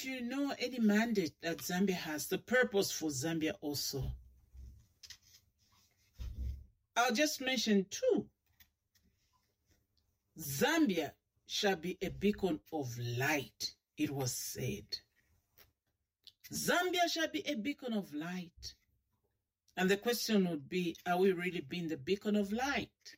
if you know any mandate that Zambia has, the purpose for Zambia also. I'll just mention two. Zambia shall be a beacon of light, it was said. Zambia shall be a beacon of light. And the question would be, are we really being the beacon of light?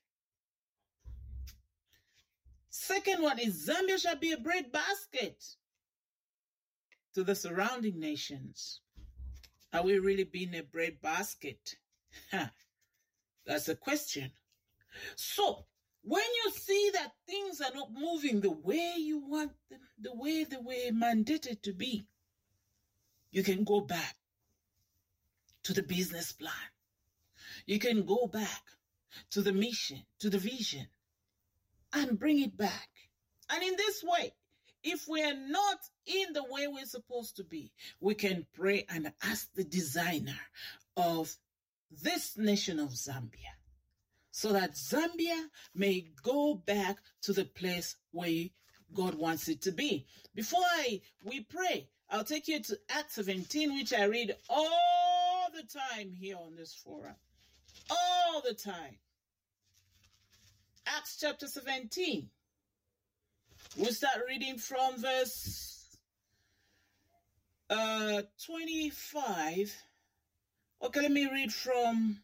Second one is Zambia shall be a breadbasket to the surrounding nations. Are we really being a breadbasket? That's the question. So, when you see that things are not moving the way you want them, the way they were mandated to be, you can go back to the business plan. You can go back to the mission, to the vision, and bring it back. And in this way, if we are not in the way we're supposed to be, we can pray and ask the designer of this nation of Zambia, so that Zambia may go back to the place where God wants it to be. Before we pray, I'll take you to Acts 17, which I read all the time here on this forum. All the time. Acts chapter 17. We'll start reading from verse 25. Okay, let me read from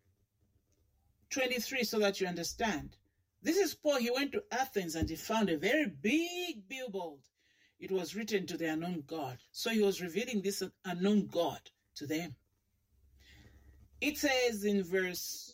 23 so that you understand. This is Paul. He went to Athens and he found a very big billboard. It was written to the unknown God. So he was revealing this unknown God to them. It says in verse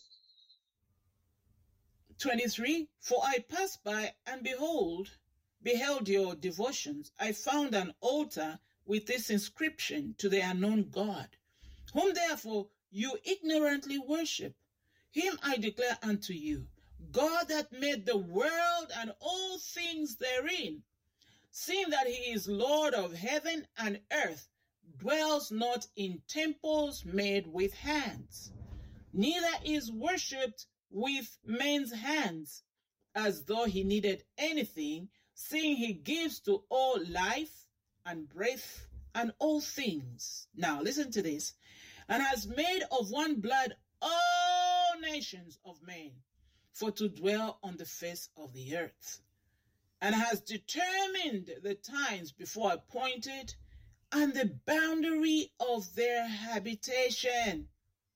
23, "For I passed by and beheld your devotions. I found an altar with this inscription, to the unknown God, whom therefore you ignorantly worship. Him I declare unto you, God that made the world and all things therein, seeing that he is Lord of heaven and earth, dwells not in temples made with hands, neither is worshipped with men's hands, as though he needed anything, seeing he gives to all life and breath and all things." Now listen to this. "And has made of one blood all nations of men, for to dwell on the face of the earth, and has determined the times before appointed and the boundary of their habitation."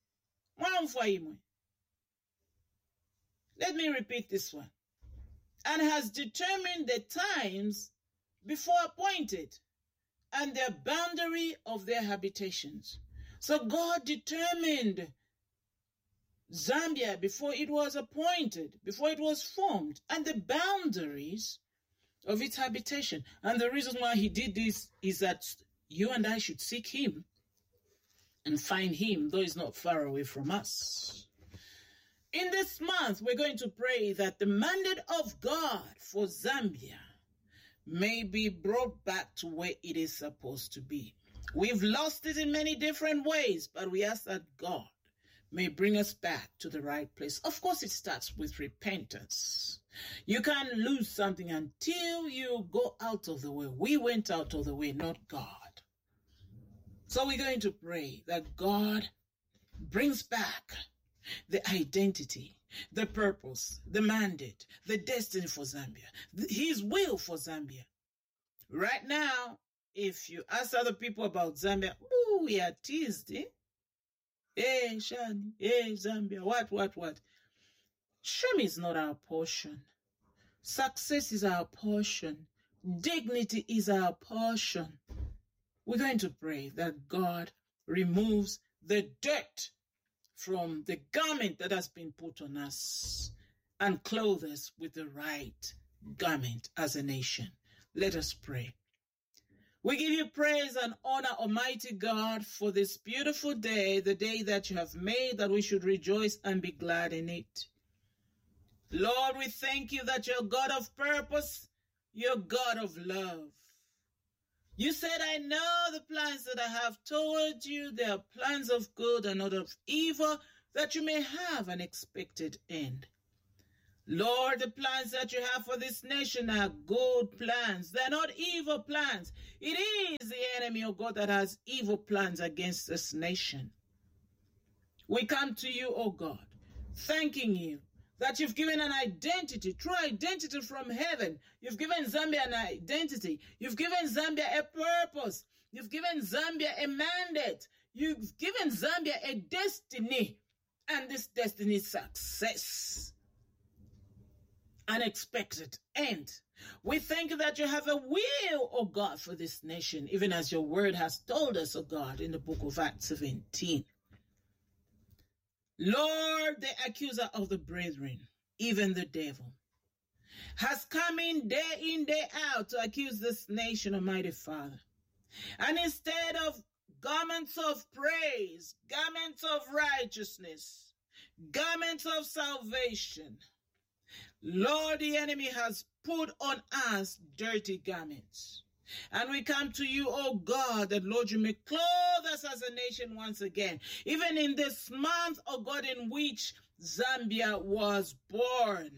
Let me repeat this one. "And has determined the times before appointed and the boundary of their habitations." So God determined Zambia before it was appointed, before it was formed, and the boundaries of its habitation. And the reason why he did this is that you and I should seek him and find him, though he's not far away from us. In this month, we're going to pray that the mandate of God for Zambia may be brought back to where it is supposed to be. We've lost it in many different ways, but we ask that God may bring us back to the right place. Of course, it starts with repentance. You can't lose something until you go out of the way. We went out of the way, not God. So we're going to pray that God brings back the identity, the purpose, the mandate, the destiny for Zambia, his will for Zambia. Right now, if you ask other people about Zambia, we are teased, eh? Hey, Shani, hey, Zambia, what? Shame is not our portion. Success is our portion. Dignity is our portion. We're going to pray that God removes the dirt from the garment that has been put on us and clothe us with the right garment as a nation. Let us pray. We give you praise and honor, Almighty God, for this beautiful day, the day that you have made, that we should rejoice and be glad in it. Lord, we thank you that you're God of purpose, you're God of love. You said, I know the plans that I have towards you. They are plans of good and not of evil, that you may have an expected end. Lord, the plans that you have for this nation are good plans. They're not evil plans. It is the enemy, oh God, that has evil plans against this nation. We come to you, oh God, thanking you that you've given an identity, true identity from heaven. You've given Zambia an identity. You've given Zambia a purpose. You've given Zambia a mandate. You've given Zambia a destiny. And this destiny is success. Unexpected end. We thank you that you have a will, oh God, for this nation, even as your word has told us, oh God, in the book of Acts 17. Lord, the accuser of the brethren, even the devil, has come in, day out, to accuse this nation, Almighty Father. And instead of garments of praise, garments of righteousness, garments of salvation, Lord, the enemy has put on us dirty garments. And we come to you, oh God, that Lord, you may clothe us as a nation once again. Even in this month, oh God, in which Zambia was born.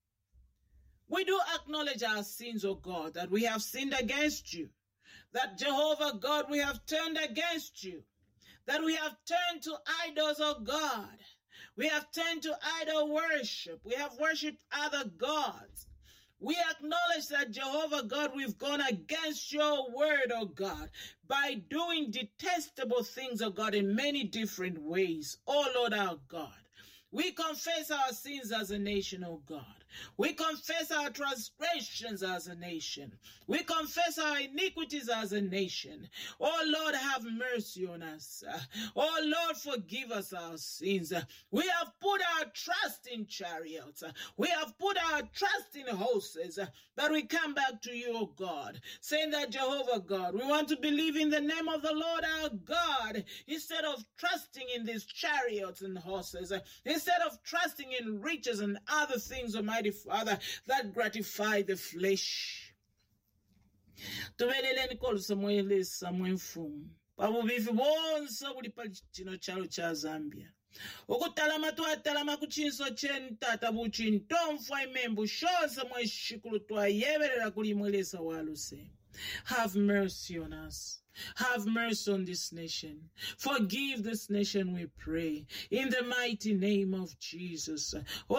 We do acknowledge our sins, oh God, that we have sinned against you. That Jehovah God, we have turned against you. That we have turned to idols, oh God. We have turned to idol worship. We have worshipped other gods. We acknowledge that, Jehovah God, we've gone against your word, oh God, by doing detestable things, oh God, in many different ways. Oh Lord our God, we confess our sins as a nation, oh God. We confess our transgressions as a nation. We confess our iniquities as a nation. Oh Lord, have mercy on us. Oh Lord, forgive us our sins. We have put our trust in chariots. We have put our trust in horses. But we come back to you, oh God, saying that, Jehovah God, we want to believe in the name of the Lord our God instead of trusting in these chariots and horses, instead of trusting in riches and other things, Almighty Father, that gratify the flesh. Tubeleleni kolisa mwelesa mwenfumu. Pabubifi bonsa buli pa chino chalo cha Zambia. Okutalama tuatalama kuchinso chen tata buchintomfwa imembu shosa mweshikulu twayeberera kuli mwelesa waluse. Have mercy on us. Have mercy on this nation. Forgive this nation, we pray, in the mighty name of Jesus.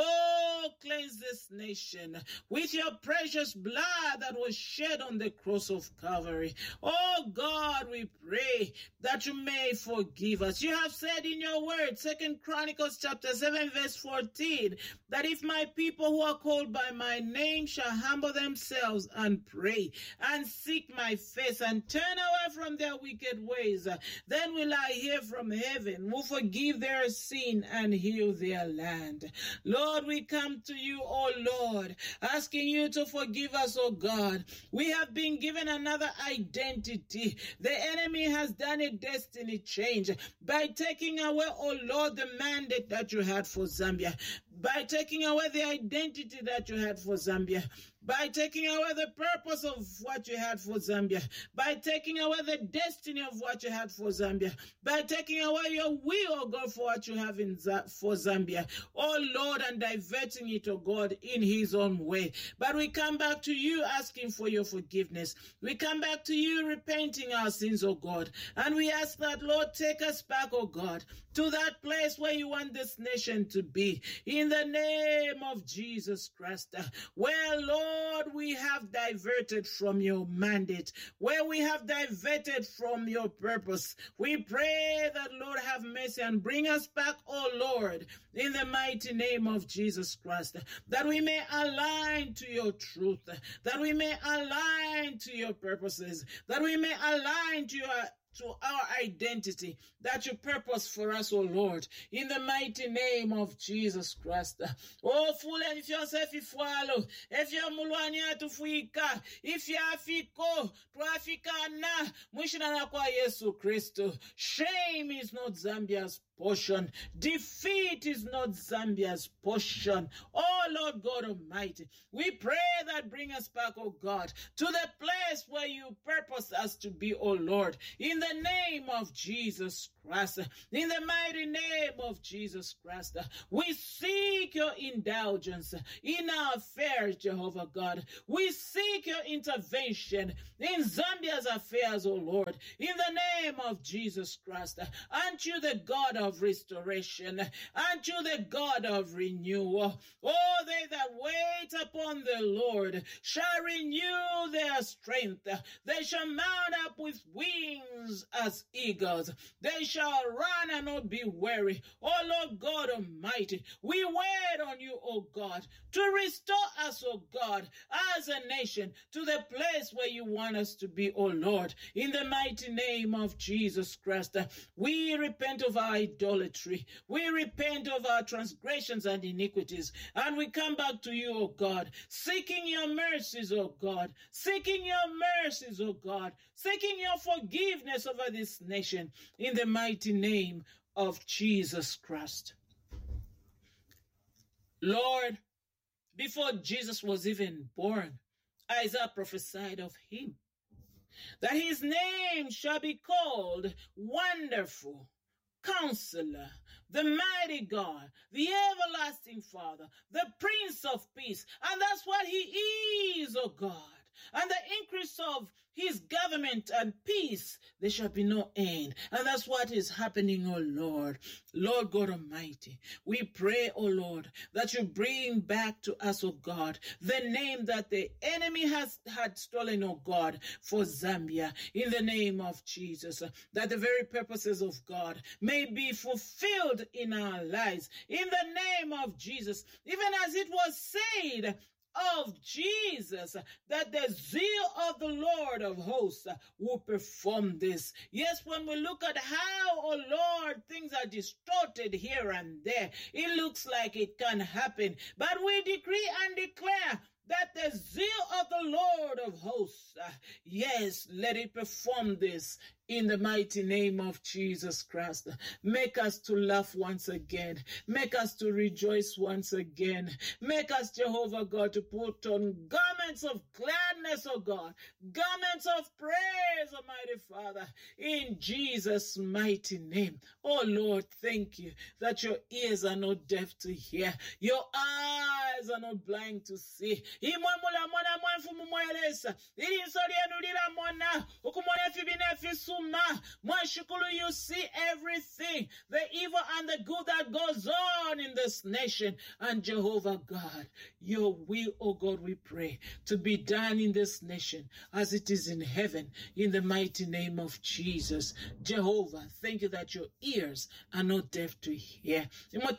Oh, cleanse this nation with your precious blood that was shed on the cross of Calvary. Oh God, we pray that you may forgive us. You have said in your word, 2 Chronicles chapter 7 verse 14, that if my people who are called by my name shall humble themselves and pray and seek my face and turn away from their wicked ways, then will I hear from heaven, will forgive their sin and heal their land. Lord, we come to you, oh Lord, asking you to forgive us, oh God. We have been given another identity. The enemy has done a destiny change by taking away, oh Lord, the mandate that you had for Zambia, by taking away the identity that you had for Zambia, by taking away the purpose of what you had for Zambia, by taking away the destiny of what you had for Zambia, by taking away your will, oh God, for what you have for Zambia, oh Lord, and diverting it, oh God, in his own way. But we come back to you asking for your forgiveness. We come back to you repenting our sins, oh God, and we ask that, Lord, take us back, oh God, to that place where you want this nation to be, in the name of Jesus Christ, where, Lord, we have diverted from your mandate, where we have diverted from your purpose. We pray that, Lord, have mercy and bring us back, oh Lord, in the mighty name of Jesus Christ, that we may align to your truth, that we may align to your purposes, that we may align to our identity, that you purpose for us, oh Lord, in the mighty name of Jesus Christ. Oh, full and if yourself if follow, if you're mulwani atufuika, if you're afiko, tuafika na, mwishina kwa Yesu Kristo. Shame is not Zambia's portion. Defeat is not Zambia's portion. Oh Lord God Almighty, we pray that bring us back, oh God, to the place where you purpose us to be, oh Lord, in the the name of Jesus Christ, in the mighty name of Jesus Christ, we seek your indulgence in our affairs, Jehovah God. We seek your intervention in Zambia's affairs, O Lord, in the name of Jesus Christ. Aren't you the God of restoration? Aren't you the God of renewal? Oh, they that wait upon the Lord shall renew their strength. They shall mount up with wings as eagles. They shall run and not be weary. Oh, Lord God Almighty, we wait on you, oh God, to restore us, oh God, as a nation to the place where you want us to be, oh Lord. In the mighty name of Jesus Christ, we repent of our idolatry. We repent of our transgressions and iniquities. And we come back to you, oh God, seeking your mercies, oh God, seeking your mercies, oh God, seeking your forgiveness over this nation in the mighty name of Jesus Christ. Lord, before Jesus was even born, Isaiah prophesied of him, that his name shall be called Wonderful, Counselor, the Mighty God, the Everlasting Father, the Prince of Peace. And that's what he is, oh God. And the increase of his government and peace, there shall be no end. And that's what is happening, oh Lord. Lord God Almighty, we pray, oh Lord, that you bring back to us, oh God, the name that the enemy had stolen, oh God, for Zambia, in the name of Jesus, that the very purposes of God may be fulfilled in our lives, in the name of Jesus, even as it was said of Jesus, that the zeal of the Lord of hosts will perform this. Yes, when we look at how, oh Lord, things are distorted here and there, it looks like it can happen. But we decree and declare that the zeal of the Lord of hosts, yes, let it perform this in the mighty name of Jesus Christ. Make us to laugh once again. Make us to rejoice once again. Make us, Jehovah God, to put on garments of gladness, oh God, garments of praise, Almighty Father, in Jesus' mighty name. Oh Lord, thank you that your ears are not deaf to hear, your eyes are not blind to see. You see everything, the evil and the good that goes on in this nation. And Jehovah God, your will, oh God, we pray to be done in this nation as it is in heaven, in the mighty name of Jesus. Jehovah, thank you that your ears are not deaf to hear.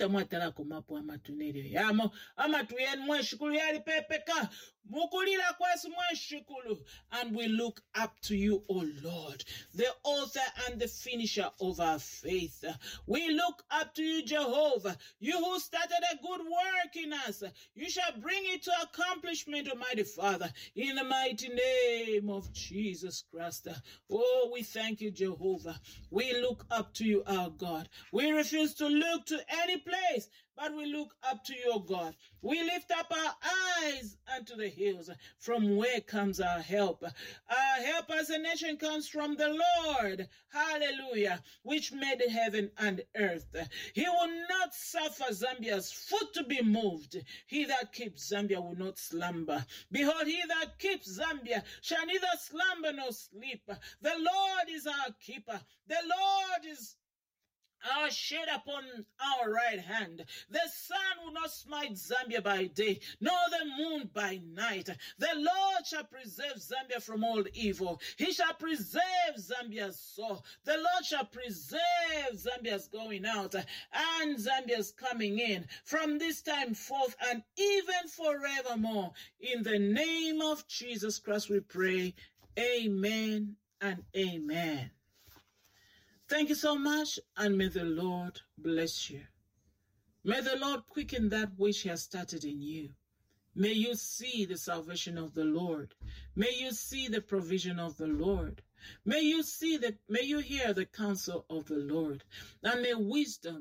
And we look up to you, O Lord, the author and the finisher of our faith. We look up to you, Jehovah, you who started a good work in us. You shall bring it to accomplishment, Almighty Father, in the mighty name of Jesus Christ. Oh, we thank you, Jehovah. We look up to you, our God. We refuse to look to any place, but we look up to you, God. We lift up our eyes unto the hills. From where comes our help? Our help as a nation comes from the Lord. Hallelujah. Which made heaven and earth. He will not suffer Zambia's foot to be moved. He that keeps Zambia will not slumber. Behold, he that keeps Zambia shall neither slumber nor sleep. The Lord is our keeper. The Lord is our shade upon our right hand. The sun will not smite Zambia by day, nor the moon by night. The Lord shall preserve Zambia from all evil. He shall preserve Zambia's soul. The Lord shall preserve Zambia's going out and Zambia's coming in from this time forth and even forevermore. In the name of Jesus Christ we pray. Amen and amen. Thank you so much, and may the Lord bless you. May the Lord quicken that which He has started in you. May you see the salvation of the Lord. May you see the provision of the Lord. May you hear the counsel of the Lord. And may wisdom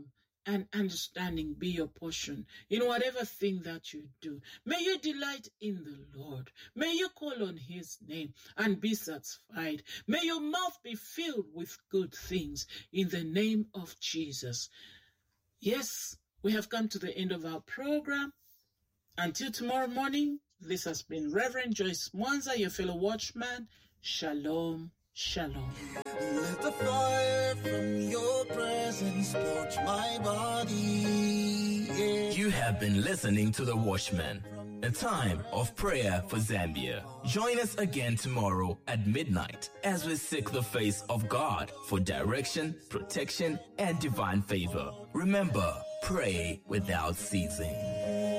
and understanding be your portion in whatever thing that you do. May you delight in the Lord. May you call on his name and be satisfied. May your mouth be filled with good things in the name of Jesus. Yes, we have come to the end of our program. Until tomorrow morning, this has been Reverend Joyce Mwanza, your fellow watchman. Shalom, shalom. Let the fire from your presence scorch my body. Yeah. You have been listening to The Watchman, a time of prayer for Zambia. Join us again tomorrow at midnight as we seek the face of God for direction, protection, and divine favor. Remember, pray without ceasing.